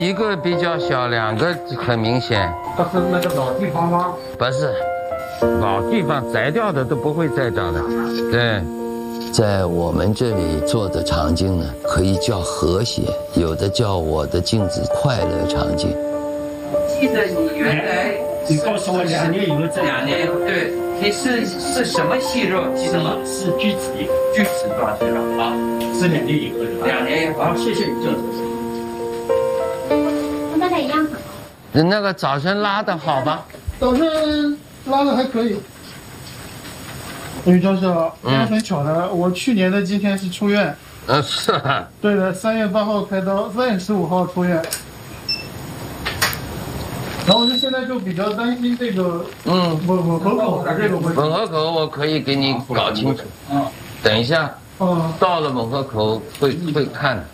一个比较小，两个很明显。 它是那个老地方吗？ 不是，老地方摘掉的都不会再长的。对，在我们这里做的场景呢，可以叫和谐，有的叫我的镜子快乐场景。 记得你原来， 你告诉我2年以后再 2年以后，对，你是什么戏肉？记得吗？ 是锯齿艺， 锯齿状戏肉啊， 是2年以后的。 2年以后。 好，谢谢你，郑主任。 跟大家一样好。 那个早晨拉的好吧？ 早晨拉的还可以。于教授，很巧的，我去年的今天是出院。 是啊。 对的，3月8号开刀，3月15号出院。然后现在就比较担心这个吻合口的这个问题。 吻合口我可以给你搞清楚。等一下。到了吻合口会看的。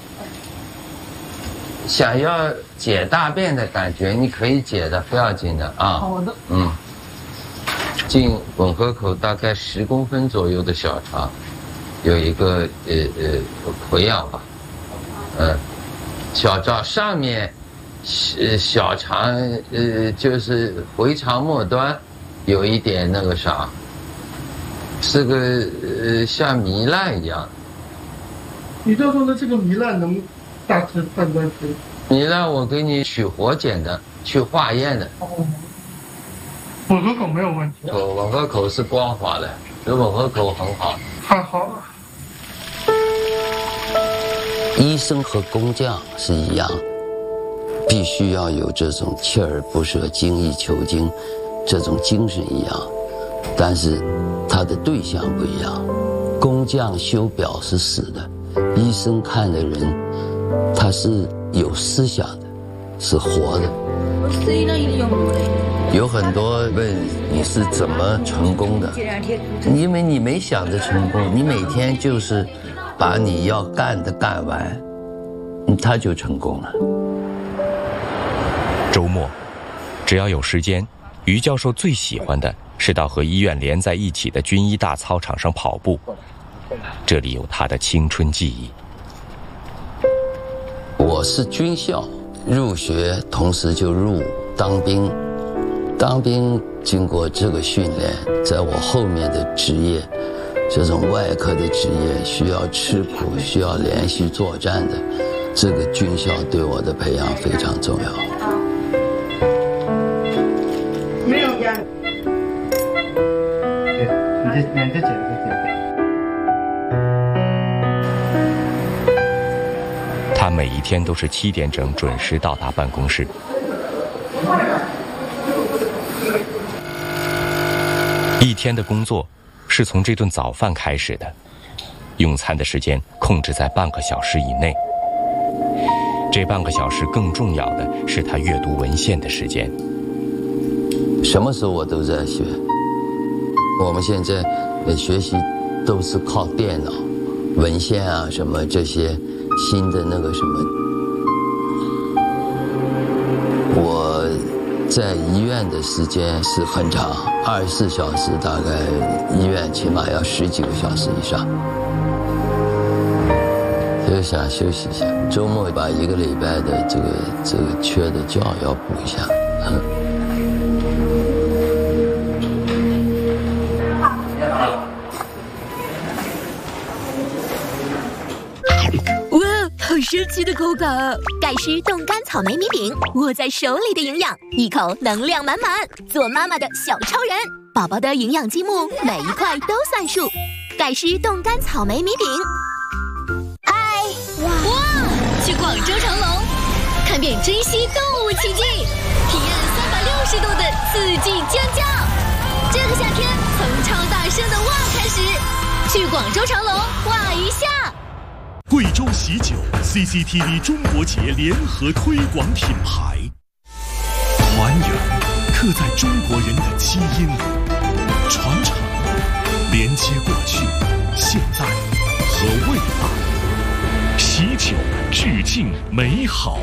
想要解大便的感觉，你可以解的，不要紧的啊。 好的。 进吻合口大概10公分左右的小肠，有一个回养吧。小肠上面，小肠就是回肠末端有一点那个啥，是个像糜烂一样。 你教授的这个糜烂能大致判断出？ 糜烂我给你取活检的，去化验的。 吻合口没有问题。 吻合口是光滑的，这吻合口很好。 太好了。 医生和工匠是一样，必须要有这种锲而不舍、精益求精这种精神一样，但是他的对象不一样。工匠修表是死的，医生看的人他是有思想的，是活的。有很多问你是怎么成功的，因为你没想着成功，你每天就是把你要干的干完，他就成功了。 周末，只要有时间，于教授最喜欢的是到和医院连在一起的军医大操场上跑步，这里有他的青春记忆。 我是军校入学，同时就入当兵。当兵经过这个训练，在我后面的职业，这种外科的职业需要吃苦、需要连续作战的，这个军校对我的培养非常重要。 没有呀。 对，你再剪。 他每一天都是7点整准时到达办公室。一天的工作是从这顿早饭开始的，用餐的时间控制在半个小时以内。这半个小时更重要的是他阅读文献的时间。 什么时候我都在学。我们现在学习都是靠电脑、文献啊什么这些新的那个什么。我在医院的时间是很长，24小时，大概医院起码要10几个小时以上。就想休息一下，周末把1个礼拜的这个缺的觉要补一下。 好神奇的口感！盖诗冻干草莓米饼，握在手里的营养，一口能量满满。做妈妈的小超人，宝宝的营养积木，每一块都算数。盖诗冻干草莓米饼。嗨，哇！去广州长隆，看遍珍稀动物奇迹，体验360度的刺激尖叫。这个夏天，哼唱大声的哇开始，去广州长隆哇一下。 贵州喜酒 CCTV 中国节联合推广品牌，还原刻在中国人的基因里，传承连接过去、现在和未来。喜酒致敬美好。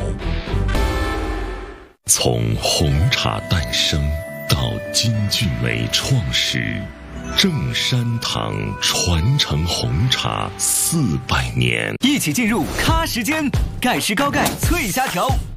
从红茶诞生到金骏眉创始， 正山堂传承红茶400年， 一起进入咖时间，盖世高钙脆虾条。